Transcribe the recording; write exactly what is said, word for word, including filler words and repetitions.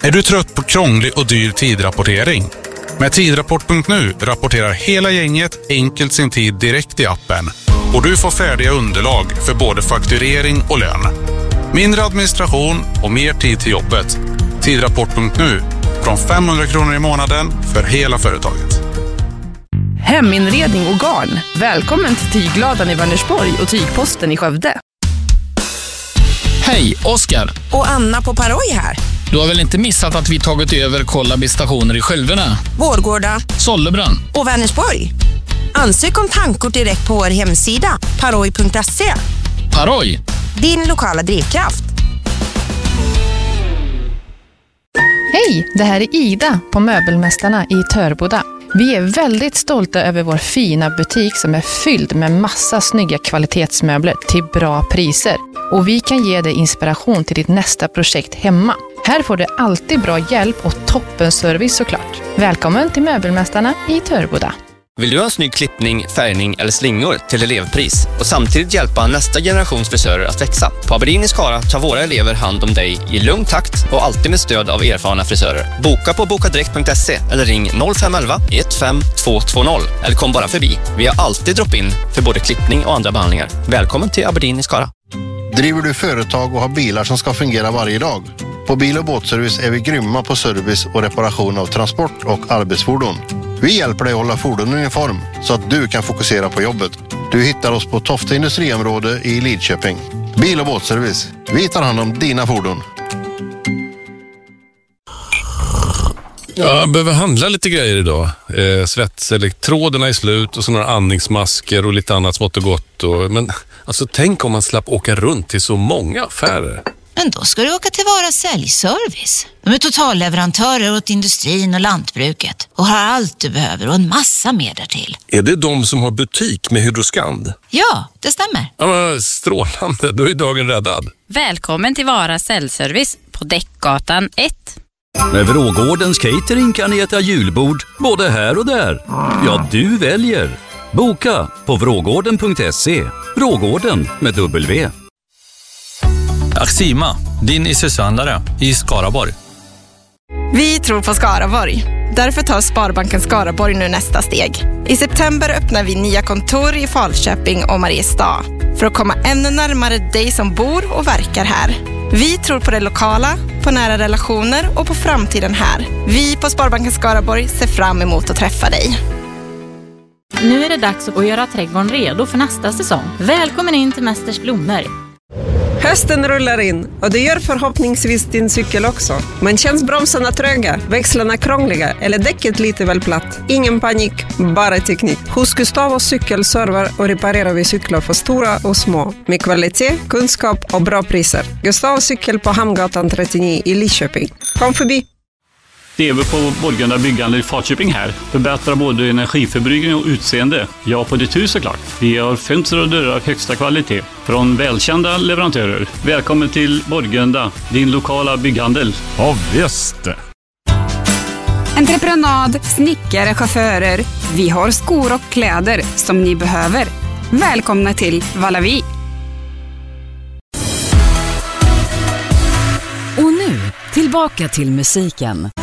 Är du trött på krånglig och dyr tidrapportering? Med tidrapport punkt nu rapporterar hela gänget enkelt sin tid direkt i appen. Och du får färdiga underlag för både fakturering och lön. Mindre administration och mer tid till jobbet. Tidrapport punkt nu från femhundra kronor i månaden för hela företaget. Heminredning och garn. Välkommen till Tygladan i Vänersborg och Tygposten i Skövde. Hej, Oskar. Och Anna på Paroj här. Du har väl inte missat att vi tagit över Kollabi-stationer i Skälverna, Vårgårda, Sollebrand och Vänersborg. Ansök om tankort direkt på vår hemsida paroj punkt se. Paroj, din lokala drivkraft. Hej, det här är Ida på Möbelmästarna i Törboda. Vi är väldigt stolta över vår fina butik som är fylld med massa snygga kvalitetsmöbler till bra priser. Och vi kan ge dig inspiration till ditt nästa projekt hemma. Här får du alltid bra hjälp och toppenservice såklart. Välkommen till Möbelmästarna i Törboda. Vill du ha en snygg klippning, färgning eller slingor till elevpris och samtidigt hjälpa nästa generations frisörer att växa? På Aberdeen i Skara tar våra elever hand om dig i lugn takt och alltid med stöd av erfarna frisörer. Boka på bokadirekt punkt se eller ring noll fem ett ett ett fem två två noll eller kom bara förbi. Vi har alltid drop-in för både klippning och andra behandlingar. Välkommen till Aberdeen i Skara. Driver du företag och har bilar som ska fungera varje dag? På Bil- och båtservice är vi grymma på service och reparation av transport och arbetsfordon. Vi hjälper dig att hålla fordonen i form så att du kan fokusera på jobbet. Du hittar oss på Tofta industriområde i Lidköping. Bil- och båtservice. Vi tar hand om dina fordon. Jag behöver handla lite grejer idag. Eh, Svetselektroderna är slut och så några andningsmasker och lite annat smått och gott. Och, men alltså tänk om man slapp åka runt till så många affärer. Men då ska du åka till Vara Säljservice. De är totalleverantörer åt industrin och lantbruket och har allt du behöver och en massa mer därtill. Är det de som har butik med Hydroskand? Ja, det stämmer. Ja, men strålande, då är dagen räddad. Välkommen till Vara Säljservice på Däckgatan ett. Med Vrågårdens catering kan ni äta julbord både här och där. Ja, du väljer. Boka på vrågården punkt se. Vrågården med W. Axima, din I S U-handlare i Skaraborg. Vi tror på Skaraborg. Därför tar Sparbanken Skaraborg nu nästa steg. I september öppnar vi nya kontor i Falköping och Mariestad för att komma ännu närmare dig som bor och verkar här. Vi tror på det lokala, på nära relationer och på framtiden här. Vi på Sparbanken Skaraborg ser fram emot att träffa dig. Nu är det dags att göra trädgården redo för nästa säsong. Välkommen in till Mästers blommor. Hösten rullar in och det gör förhoppningsvis din cykel också. Men känns bromsarna tröga, växlarna krångliga eller däcket lite väl platt? Ingen panik, bara teknik. Hos Gustavos cykelserver och reparerar vi cyklar för stora och små. Med kvalitet, kunskap och bra priser. Gustavos cykel på Hamngatan trettionio i Lidköping. Kom förbi! Det är vi på Borganda byggande i Falköping här. Förbättrar både energiförbrukning och utseende. Ja, på ditt hus såklart. Vi har fönster och dörrar av högsta kvalitet. Från välkända leverantörer. Välkommen till Borganda, din lokala bygghandel. Ja, visst. Entreprenad, snickare, chaufförer. Vi har skor och kläder som ni behöver. Välkomna till Valavi. Och nu, tillbaka till musiken.